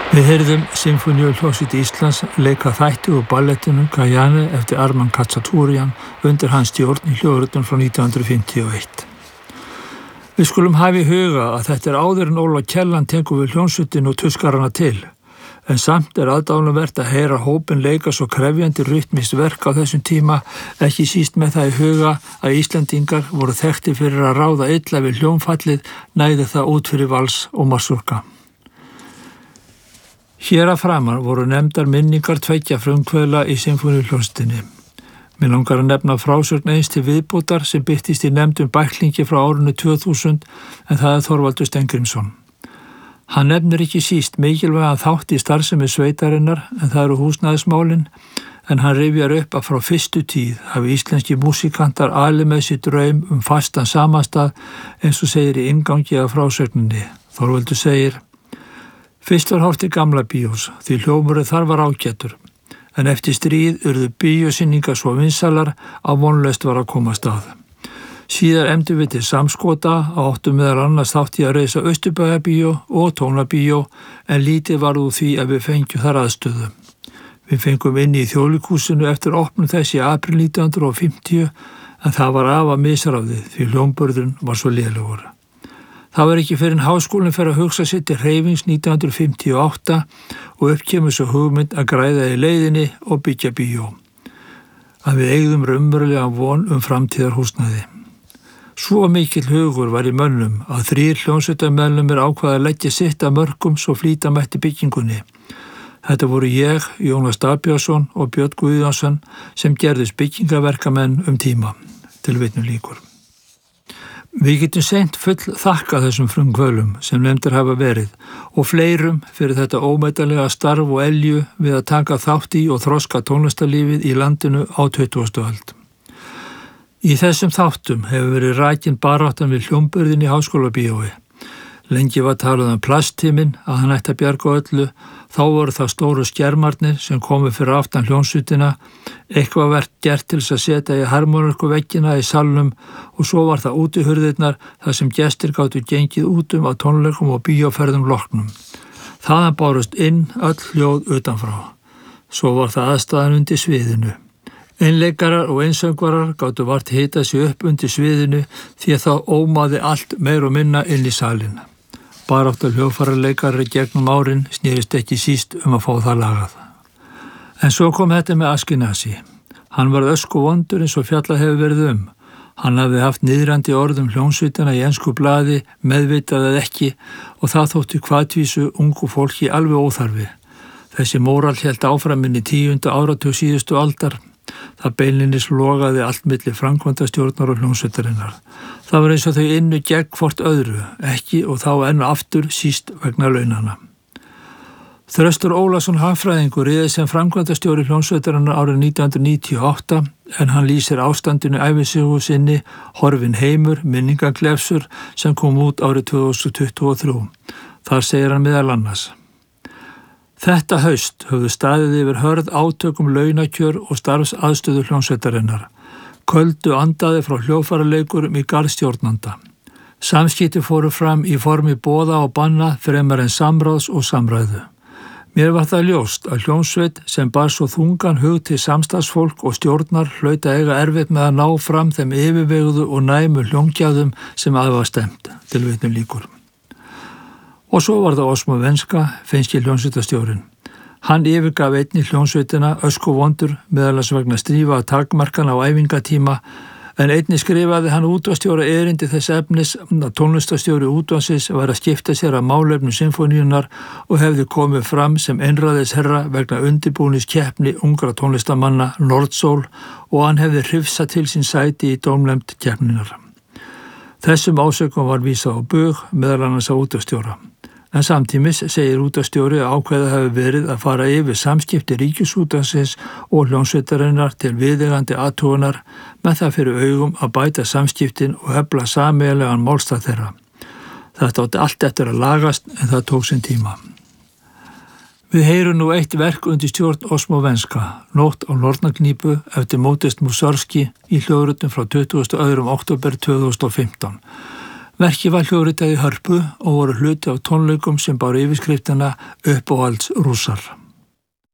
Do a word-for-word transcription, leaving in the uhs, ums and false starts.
Við heyrðum Sinfóníuhljómsveit Íslands leika þætti úr ballettinu Gayane eftir Armand Khachaturian undir hans stjórn í hljóðritun frá nítján hundruð fimmtíu og eitt. Við skulum hafa í huga að þetta er áður en Ólafur Kielland tekur við hljómsveitin og tuskar hana til, en samt er aðdáunarvert að heyra hópinn leika svo krefjandi rytmískt verk á þessum tíma, ekki síst með það í huga að Íslendingar voru þekktir fyrir að ráða illa við hljómfallið, næði það út fyrir vals og mazurka. Hér að framan voru nefndar minningar tveggja frumkvöðla í Sinfóníuhljómsveitinni. Mér langar að nefna frásögn eins til viðbótar sem birtist í nefndum bæklingi frá árinu tvö þúsund, en það er Þorvaldur Steingrímsson. Hann nefnir ekki síst mikilvægan þátt í starfsemi sveitarinnar, en það eru húsnæðismálin, en hann rifjar upp að frá fyrstu tíð hafi íslenski músíkantar alið með sér draum um fastan samastað, eins og segir í inngangi af frásögninni. Þorvaldur segir: Fyrst var horft til gamla bíós, því hljómurinn þar var ágætur, en eftir stríð urðu bíósýningar svo vinsalar að vonlaust var að koma stað. Síðar efndum við til samskota og áttum meðal annars þátt í að reisa Austurbæjarbíó og Tónabíó, en lítið var úr því að við fengjum þar aðstöðu. Við fengum inni í Þjóðleikhúsinu eftir opnun þess í apríl nítján hundruð fimmtíu, en það var afar misráðið því hljómburðurinn var svo lélegur. Það var ekki fyrr en háskólinn fer að hugsa sér til hreyfings nítján hundruð fimmtíu og átta og upp kemur svo hugmynd að græða í leiðinni og byggja bíó. Að við eigðum raunverulega von um framtíðarhúsnæði. Svo mikill hugur var í mönnum að þrír hljómsveitarmeðlimir ákvaða að leggja sitt að mörkum svo flýta mætti byggingunni. Þetta voru ég, Jónas Dagbjörnsson og Björn Guðjónsson sem gerðust byggingaverkamenn um tíma. Tilvitnun lýkur. Við getum seint full þakka þessum frumkvöðlum sem nefndir hafa verið og fleirum fyrir þetta ómetanlega starf og elju við að taka þátt í og þroska tónlistarlífið í landinu á tuttugustu öld. Í þessum þáttum hefur verið rakin baráttan við hljómburðin í Háskólabíói. Lengi var talað um plasttíminn að hann ætti að bjarga öllu, þá voru það stóru skermarnir sem komu fyrir aftan hljómsveitina, eitthvað verð gert til þess að setja í harmóníkuveggina í salnum og svo var það útihurðirnar þar sem gestir gátu gengið útum á tónleikum og bíóferðum loknum. Þaðan bárust inn öll hljóð utanfrá. Svo var það aðstæðan undir sviðinu. Einleikarar og einsöngvarar gátu vart hita sig upp undir sviðinu því að það ómaði allt meir og minna inn í salin. Baráttar hljóðfæraleikari gegnum árin snerist ekki síst um að fá það lagað. En svo kom þetta með Askenasi. Hann var ösku vondur eins og fjallað hefur verið um. Hann hafði haft niðrandi orðum hljómsveitina í ensku blaði, meðvitað eða ekki, og það þótti hvatvísu ungu fólki alveg óþarfi. Þessi móral hélt áfram inn í tíunda áratug síðustu aldar. Það beinlinis logaði allt milli framkvæmdastjórnar og hljómsveitarinnar. Það var eins og þau innu gegn hvort öðru, ekki og þá enn aftur síst vegna launana. Þröstur Ólason hagfræðingur riði sem framkvæmdastjóri hljómsveitarinnar árið nítján hundruð níutíu og átta, en hann lýsir ástandinu ævisögu sinni Horfinn heimur, minningaglefsur, sem kom út árið tvö þúsund tuttugu og þrjú. Þar segir hann meðal annars: Þetta haust höfðu staðið yfir hörð átökum launakjör og starfsaðstöðu hljómsveitarinnar. Köldu andaði frá hljóðfæraleikurum í garð stjórnanda. Samskipti fóru fram í formi boða og banna fremur en samráðs og samræðu. Mér var það ljóst að hljómsveit sem bar svo þungan hug til samstarfsfólk og stjórnar hlaut að eiga erfitt með að ná fram þeim yfirveguðu og næmu hljómgæðum sem að var stemt. Tilvitnun lýkur. Og svo var það Osmo Venska, finnski hljómsveitastjórinn. Hann yfirgaf einni hljómsveitina ösku vondur meðalans vegna strífa takmarkana á æfingatíma, en einni skrifaði hann útvarpsstjóra erindi þess efnis að tónlistarstjóri útvarpsins var að skipta sér af málefnum sinfóníunnar og hefði komið fram sem einræðisherra vegna undirbúningskeppni ungra tónlistamanna Nordsól og hann hefði hrifsað til sín sæti í dómnefnd keppninar. Þessum ásökum var vísað á bug meðal annars á útvarpsstjóra. En samtímis segir útvarpsstjóri að ákveðið hafi verið að fara yfir samskipti Ríkisútvarpsins og hljómsveitarinnar til viðeigandi athugunar með það fyrir augum að bæta samskiptin og efla sameiginlegan málstað þeirra. Þetta átti allt eftir að lagast en það tók sinn tíma. Við heyrum nú eitt verk undir stjórn Osmo Venska, Nótt á Nornaknípu eftir Modest Mussorgsky í hljóðritum frá tuttugasta og annan október tvö þúsund og fimmtán. Verkið var hljóðritað í Hörpu og voru hluti af tónleikum sem báru yfirskriftina Uppáhalds Rússar.